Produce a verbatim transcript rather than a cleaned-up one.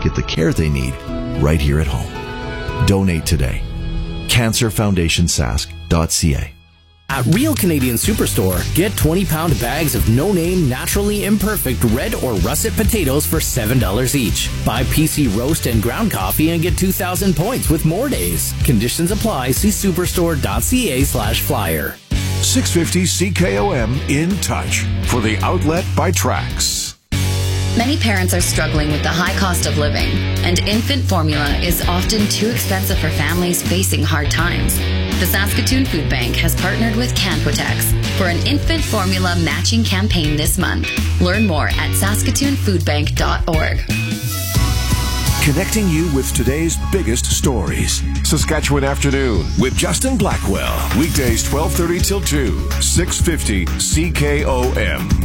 get the care they need right here at home. Donate today. cancer foundation sask dot c a. At Real Canadian Superstore, get twenty-pound bags of no-name, naturally imperfect red or russet potatoes for seven dollars each. Buy P C roast and ground coffee and get two thousand points with more days. Conditions apply. See superstore dot c a slash flyer. six fifty C K O M in touch for the outlet by Trax. Many parents are struggling with the high cost of living, and infant formula is often too expensive for families facing hard times. The Saskatoon Food Bank has partnered with Canpotex for an infant formula matching campaign this month. Learn more at saskatoon food bank dot org. Connecting you with today's biggest stories. Saskatchewan Afternoon with Justin Blackwell. Weekdays twelve thirty till two, six fifty C K O M.